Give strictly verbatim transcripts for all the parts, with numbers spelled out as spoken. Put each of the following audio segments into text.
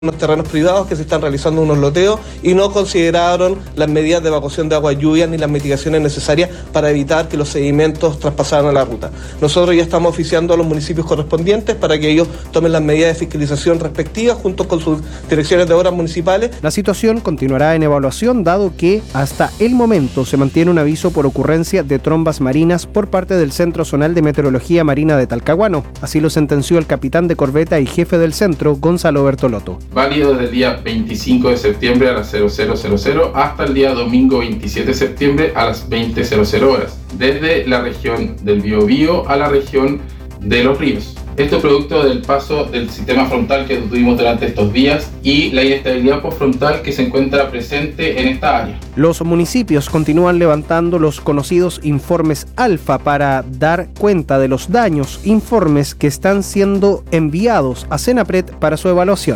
unos terrenos privados que se están realizando unos loteos y no consideraron las medidas de evacuación de agua lluvia ni las mitigaciones necesarias para evitar que los sedimentos traspasaran a la ruta. Nosotros ya estamos oficiando a los municipios correspondientes para que ellos tomen las medidas de fiscalización respectivas junto con sus direcciones de obras municipales. La situación continuará en evaluación dado que hasta el momento se mantiene un aviso por ocurrencia de trombas marinas por parte del Centro Zonal de Meteorología Marina de Talcahuano. Así lo sentenció el capitán de corbeta y jefe del centro, Gonzalo Bertolotto. Válido desde el día veinticinco de septiembre a las cero cero cero cero hasta el día domingo veintisiete de septiembre a las veinte cero cero horas, desde la región del Biobío a la región de Los Ríos. Esto es producto del paso del sistema frontal que tuvimos durante estos días y la inestabilidad postfrontal que se encuentra presente en esta área. Los municipios continúan levantando los conocidos informes alfa para dar cuenta de los daños, informes que están siendo enviados a Senapred para su evaluación.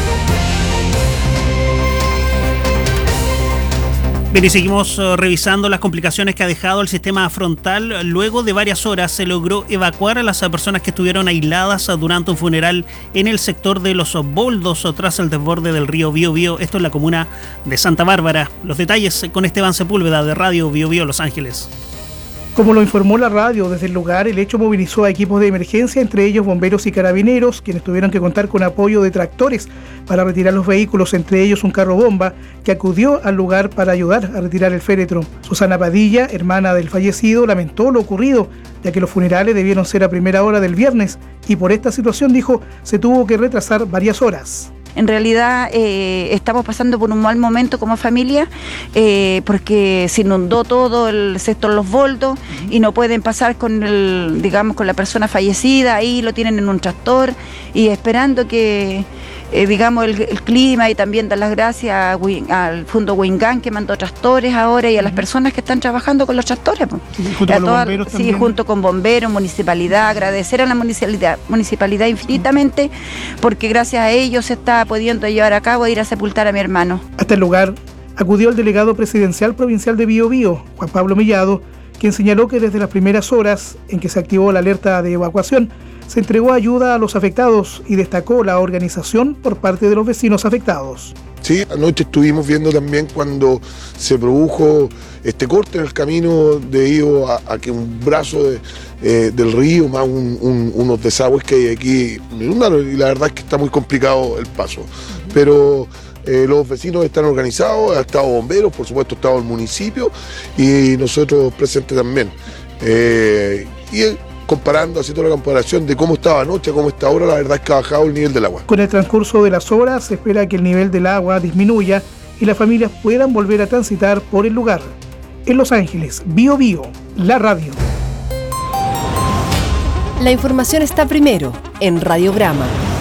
Bien, y seguimos uh, revisando las complicaciones que ha dejado el sistema frontal. Luego de varias horas se logró evacuar a las personas que estuvieron aisladas uh, durante un funeral en el sector de Los Boldos uh, tras el desborde del río Biobío. Esto en la comuna de Santa Bárbara. Los detalles con Esteban Sepúlveda de Radio Biobío Los Ángeles. Como lo informó la radio, desde el lugar el hecho movilizó a equipos de emergencia, entre ellos bomberos y carabineros, quienes tuvieron que contar con apoyo de tractores para retirar los vehículos, entre ellos un carro bomba que acudió al lugar para ayudar a retirar el féretro. Susana Padilla, hermana del fallecido, lamentó lo ocurrido, ya que los funerales debieron ser a primera hora del viernes y por esta situación, dijo, se tuvo que retrasar varias horas. En realidad eh, estamos pasando por un mal momento como familia eh, porque se inundó todo el sector Los Boldos y no pueden pasar con el, digamos, con la persona fallecida, ahí lo tienen en un tractor y esperando que eh, digamos el, el clima, y también dar las gracias a, al Fundo Huingán que mandó tractores ahora y a las personas que están trabajando con los tractores. Sí, junto con los bomberos sí, junto con bomberos, municipalidad, agradecer a la municipalidad, municipalidad infinitamente porque gracias a ellos se está pudiendo llevar a cabo e ir a sepultar a mi hermano. Hasta el lugar acudió el delegado presidencial provincial de Biobío, Juan Pablo Mellado, quien señaló que desde las primeras horas en que se activó la alerta de evacuación, se entregó ayuda a los afectados y destacó la organización por parte de los vecinos afectados. Sí, anoche estuvimos viendo también cuando se produjo este corte en el camino debido a, a que un brazo de, eh, del río, más un, un, unos desagües que hay aquí, y la verdad es que está muy complicado el paso. Pero eh, los vecinos están organizados, ha estado bomberos, por supuesto ha estado el municipio y nosotros presentes también. Eh, y comparando, haciendo la comparación de cómo estaba anoche a cómo está ahora, la verdad es que ha bajado el nivel del agua. Con el transcurso de las horas se espera que el nivel del agua disminuya y las familias puedan volver a transitar por el lugar. En Los Ángeles, Biobío, la radio. La información está primero en Radiograma.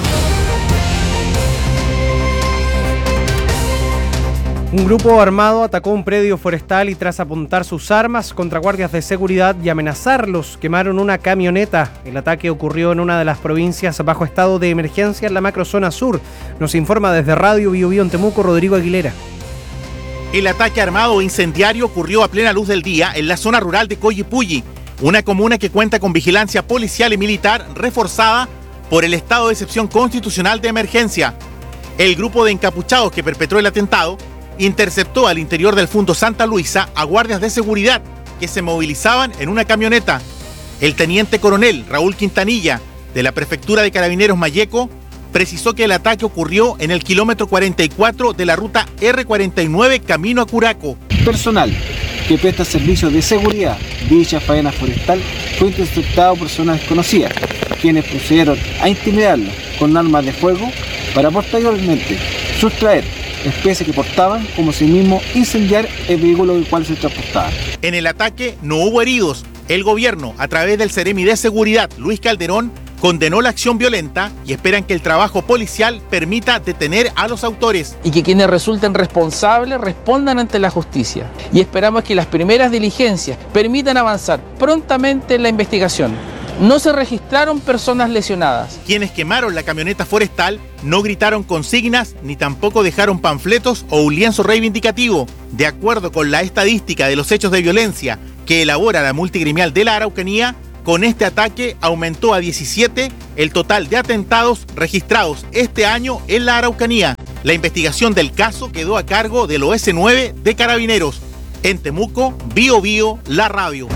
Un grupo armado atacó un predio forestal y tras apuntar sus armas contra guardias de seguridad y amenazarlos, quemaron una camioneta. El ataque ocurrió en una de las provincias bajo estado de emergencia en la macrozona sur. Nos informa desde Radio Biobío en Temuco, Rodrigo Aguilera. El ataque armado o incendiario ocurrió a plena luz del día en la zona rural de Coyipulli, una comuna que cuenta con vigilancia policial y militar reforzada por el estado de excepción constitucional de emergencia. El grupo de encapuchados que perpetró el atentado interceptó al interior del Fundo Santa Luisa a guardias de seguridad que se movilizaban en una camioneta. El teniente coronel Raúl Quintanilla, de la Prefectura de Carabineros Malleco, precisó que el ataque ocurrió en el kilómetro cuarenta y cuatro de la ruta erre cuarenta y nueve camino a Curaco. Personal que presta servicios de seguridad dicha faena forestal fue interceptado por personas desconocidas, quienes procedieron a intimidarlo con armas de fuego para posteriormente sustraer especies que portaban, como si mismo incendiar el vehículo del cual se transportaban. En el ataque no hubo heridos. El gobierno, a través del Seremi de Seguridad, Luis Calderón, condenó la acción violenta y esperan que el trabajo policial permita detener a los autores. Y que quienes resulten responsables respondan ante la justicia. Y esperamos que las primeras diligencias permitan avanzar prontamente en la investigación. No se registraron personas lesionadas. Quienes quemaron la camioneta forestal no gritaron consignas ni tampoco dejaron panfletos o un lienzo reivindicativo. De acuerdo con la estadística de los hechos de violencia que elabora la multigremial de la Araucanía, Con este ataque aumentó a diecisiete el total de atentados registrados este año en la Araucanía. La investigación del caso quedó a cargo del O S nueve de Carabineros. En Temuco, Bío Bío, La Radio.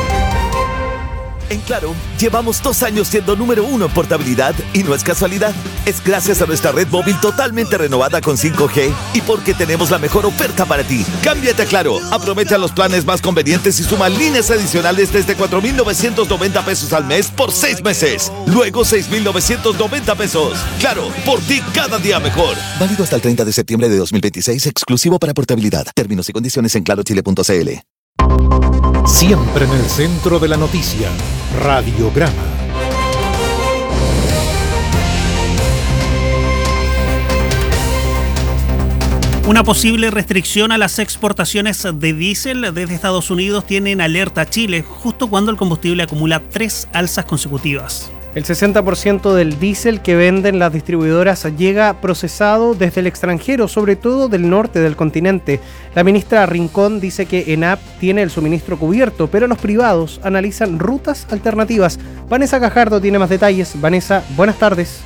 En Claro, llevamos dos años siendo número uno en portabilidad y no es casualidad. Es gracias a nuestra red móvil totalmente renovada con cinco G y porque tenemos la mejor oferta para ti. Cámbiate a Claro, aprovecha los planes más convenientes y suma líneas adicionales desde cuatro mil novecientos noventa pesos al mes por seis meses. Luego seis mil novecientos noventa pesos. Claro, por ti cada día mejor. Válido hasta el treinta de septiembre de dos mil veintiséis, exclusivo para portabilidad. Términos y condiciones en claro chile punto c l. Siempre en el centro de la noticia, Radiograma. Una posible restricción a las exportaciones de diésel desde Estados Unidos tiene en alerta a Chile, justo cuando el combustible acumula tres alzas consecutivas. El sesenta por ciento del diésel que venden las distribuidoras llega procesado desde el extranjero, sobre todo del norte del continente. La ministra Rincón dice que ENAP tiene el suministro cubierto, pero los privados analizan rutas alternativas. Vanessa Gajardo tiene más detalles. Vanessa, buenas tardes.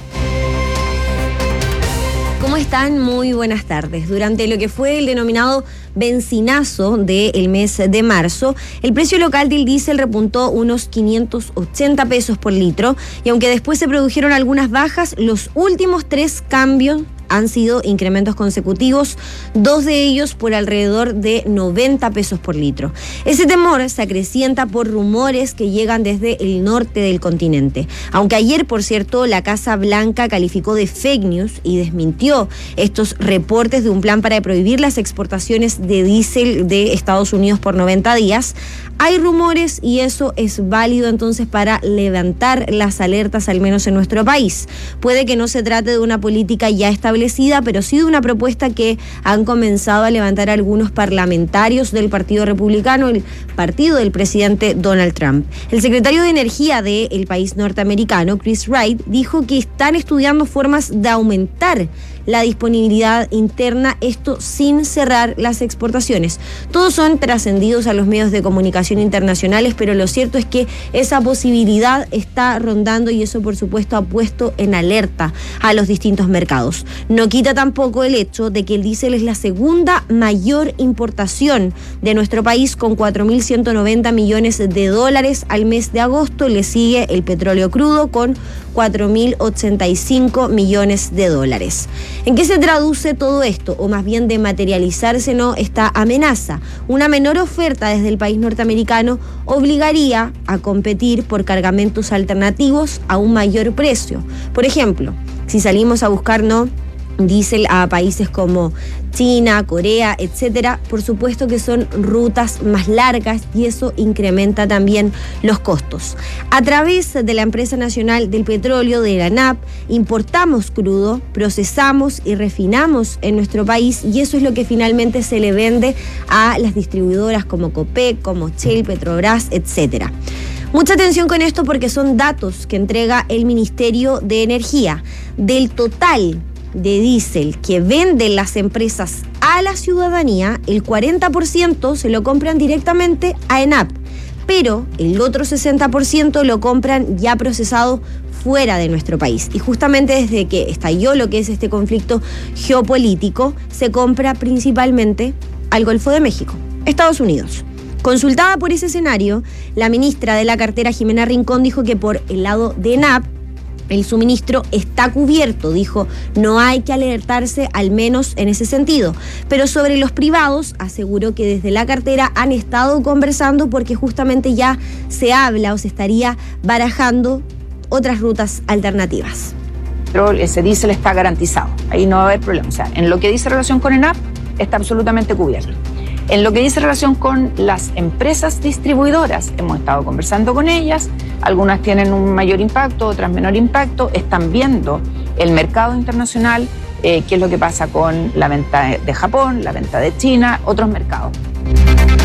¿Cómo están? Muy buenas tardes. Durante lo que fue el denominado benzinazo del mes de marzo, el precio local del diésel repuntó unos quinientos ochenta pesos por litro y aunque después se produjeron algunas bajas, los últimos tres cambios han sido incrementos consecutivos, dos de ellos por alrededor de noventa pesos por litro. Ese temor se acrecienta por rumores que llegan desde el norte del continente. Aunque ayer, por cierto, la Casa Blanca calificó de fake news y desmintió estos reportes de un plan para prohibir las exportaciones de diésel de Estados Unidos por noventa días, hay rumores y eso es válido entonces para levantar las alertas, al menos en nuestro país. Puede que no se trate de una política ya establecida, pero sí de una propuesta que han comenzado a levantar algunos parlamentarios del Partido Republicano, el partido del presidente Donald Trump. El secretario de Energía del país norteamericano, Chris Wright, dijo que están estudiando formas de aumentar la disponibilidad interna, esto sin cerrar las exportaciones. Todos son trascendidos a los medios de comunicación internacionales, pero lo cierto es que esa posibilidad está rondando y eso por supuesto ha puesto en alerta a los distintos mercados. No quita tampoco el hecho de que el diésel es la segunda mayor importación de nuestro país con cuatro mil ciento noventa millones de dólares al mes de agosto. Le sigue el petróleo crudo con cuatro mil ochenta y cinco millones de dólares. ¿En qué se traduce todo esto? O más bien de materializarse no esta amenaza. Una menor oferta desde el país norteamericano obligaría a competir por cargamentos alternativos a un mayor precio. Por ejemplo, si salimos a buscar no diésel a países como China, Corea, etcétera, por supuesto que son rutas más largas y eso incrementa también los costos. A través de la Empresa Nacional del Petróleo, de la ANAP, importamos crudo, procesamos y refinamos en nuestro país y eso es lo que finalmente se le vende a las distribuidoras como Copec, como Shell, Petrobras, etcétera. Mucha atención con esto porque son datos que entrega el Ministerio de Energía. Del total de diésel que venden las empresas a la ciudadanía, el cuarenta por ciento se lo compran directamente a ENAP, pero el otro sesenta por ciento lo compran ya procesado fuera de nuestro país. Y justamente desde que estalló lo que es este conflicto geopolítico, se compra principalmente al Golfo de México, Estados Unidos. Consultada por ese escenario, la ministra de la cartera, Jimena Rincón, dijo que por el lado de ENAP, el suministro está cubierto, dijo, no hay que alertarse al menos en ese sentido. Pero sobre los privados, aseguró que desde la cartera han estado conversando porque justamente ya se habla o se estaría barajando otras rutas alternativas. Pero ese diésel está garantizado, ahí no va a haber problema. O sea, en lo que dice relación con ENAP, está absolutamente cubierto. En lo que dice relación con las empresas distribuidoras, hemos estado conversando con ellas, algunas tienen un mayor impacto, otras menor impacto, están viendo el mercado internacional, eh, qué es lo que pasa con la venta de Japón, la venta de China, otros mercados.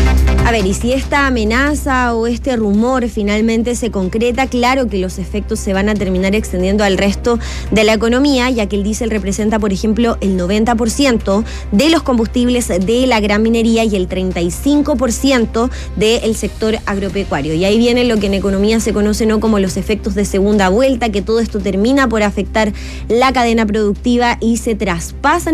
A ver, y si esta amenaza o este rumor finalmente se concreta, claro que los efectos se van a terminar extendiendo al resto de la economía, ya que el diésel representa, por ejemplo, el noventa por ciento de los combustibles de la gran minería y el treinta y cinco por ciento del sector agropecuario. Y ahí viene lo que en economía se conoce no como los efectos de segunda vuelta, que todo esto termina por afectar la cadena productiva y se traspasan